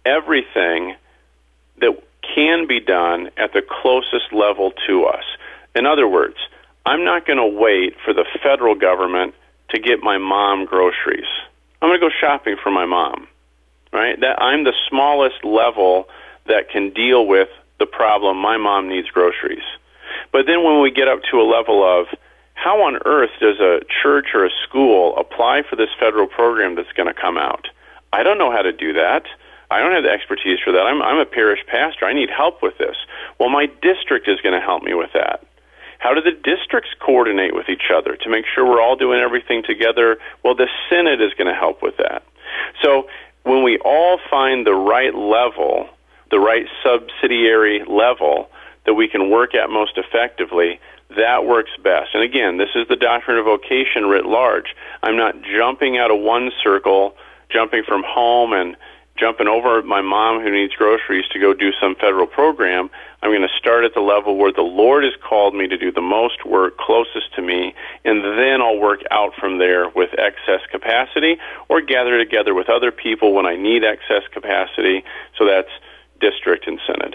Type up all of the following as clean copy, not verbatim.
everything that can be done at the closest level to us. In other words, I'm not going to wait for the federal government to get my mom groceries. I'm going to go shopping for my mom, right? That I'm the smallest level that can deal with the problem my mom needs groceries. But then when we get up to a level of how on earth does a church or a school apply for this federal program that's going to come out? I don't know how to do that. I don't have the expertise for that. I'm a parish pastor. I need help with this. Well, my district is going to help me with that. How do the districts coordinate with each other to make sure we're all doing everything together? Well, the Synod is going to help with that. So when we all find the right level, the right subsidiary level that we can work at most effectively, that works best. And again, this is the doctrine of vocation writ large. I'm not jumping out of one circle, jumping from home and jumping over my mom who needs groceries to go do some federal program. I'm going to start at the level where the Lord has called me to do the most work closest to me, and then I'll work out from there with excess capacity or gather together with other people when I need excess capacity. So that's district and synod.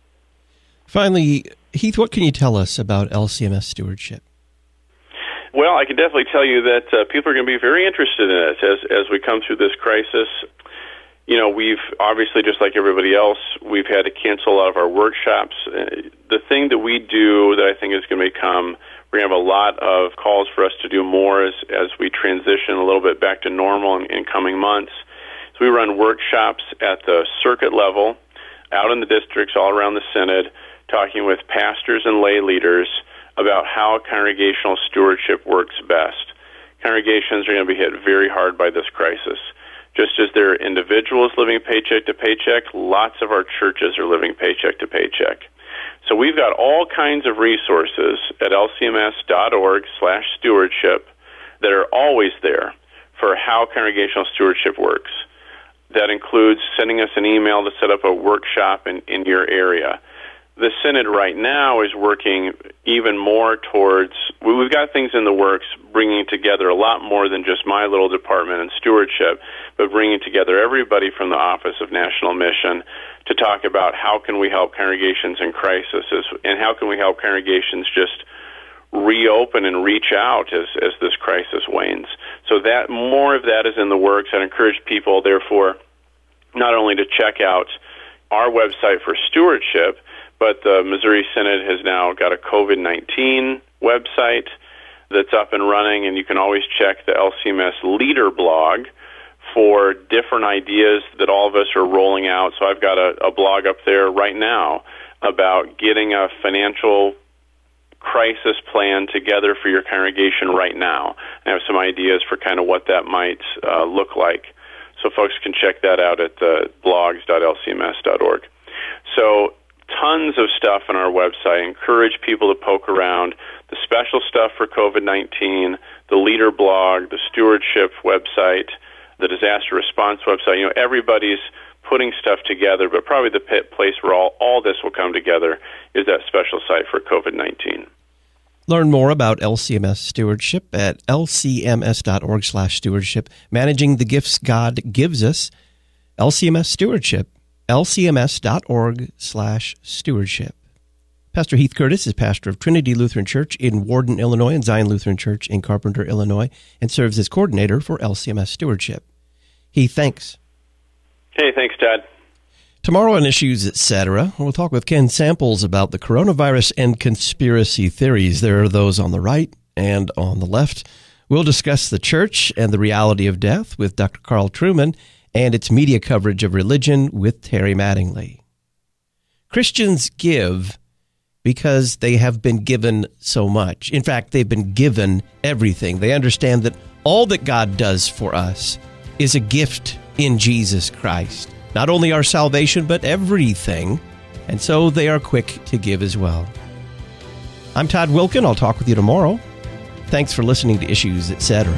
Finally, Heath, what can you tell us about LCMS stewardship? Well, I can definitely tell you that people are going to be very interested in it as we come through this crisis. You know, we've obviously, just like everybody else, we've had to cancel a lot of our workshops. The thing that we do that I think is going to become, we're going to have a lot of calls for us to do more as we transition a little bit back to normal in coming months. So we run workshops at the circuit level, out in the districts, all around the synod, talking with pastors and lay leaders about how congregational stewardship works best. Congregations are going to be hit very hard by this crisis. Just as there are individuals living paycheck to paycheck, lots of our churches are living paycheck to paycheck. So we've got all kinds of resources at lcms.org/stewardship that are always there for how congregational stewardship works. That includes sending us an email to set up a workshop in your area. The Synod right now is working even more towards, we've got things in the works bringing together a lot more than just my little department and stewardship, but bringing together everybody from the Office of National Mission to talk about how can we help congregations in crisis and how can we help congregations just reopen and reach out as this crisis wanes. So that more of that is in the works. I'd encourage people, therefore, not only to check out our website for stewardship, but the Missouri Synod has now got a COVID-19 website that's up and running, and you can always check the LCMS Leader blog for different ideas that all of us are rolling out. So I've got a blog up there right now about getting a financial crisis plan together for your congregation right now. I have some ideas for kind of what that might look like. So folks can check that out at blogs.lcms.org. So tons of stuff on our website. I encourage people to poke around. The special stuff for COVID-19, the Leader blog, the Stewardship website, the Disaster Response website. You know, everybody's putting stuff together, but probably the place where all this will come together is that special site for COVID-19. Learn more about LCMS stewardship at lcms.org/stewardship. Managing the gifts God gives us. LCMS stewardship. lcms.org/stewardship. Pastor Heath Curtis is pastor of Trinity Lutheran Church in Warden, Illinois, and Zion Lutheran Church in Carpenter, Illinois, and serves as coordinator for LCMS stewardship. Heath, thanks. Hey, thanks, Todd. Tomorrow on Issues, Etc., we'll talk with Ken Samples about the coronavirus and conspiracy theories. There are those on the right and on the left. We'll discuss the church and the reality of death with Dr. Carl Trueman and its media coverage of religion with Terry Mattingly. Christians give because they have been given so much. In fact, they've been given everything. They understand that all that God does for us is a gift in Jesus Christ. Not only our salvation, but everything. And so they are quick to give as well. I'm Todd Wilken. I'll talk with you tomorrow. Thanks for listening to Issues, Etc.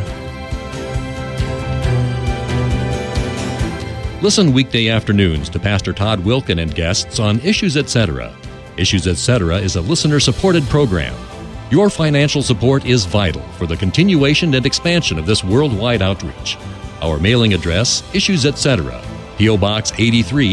Listen weekday afternoons to Pastor Todd Wilken and guests on Issues, Etc. Issues, Etc. is a listener-supported program. Your financial support is vital for the continuation and expansion of this worldwide outreach. Our mailing address, Issues, Etc., P.O. Box 83,